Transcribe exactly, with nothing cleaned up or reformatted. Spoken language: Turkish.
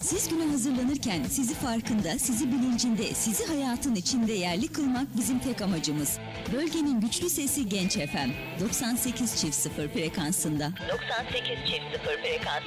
Siz güne hazırlanırken sizi farkında, sizi bilincinde, sizi hayatın içinde yerli kılmak bizim tek amacımız. Bölgenin güçlü sesi Genç F M. doksan sekiz çift sıfır frekansında. doksan sekiz çift sıfır frekans.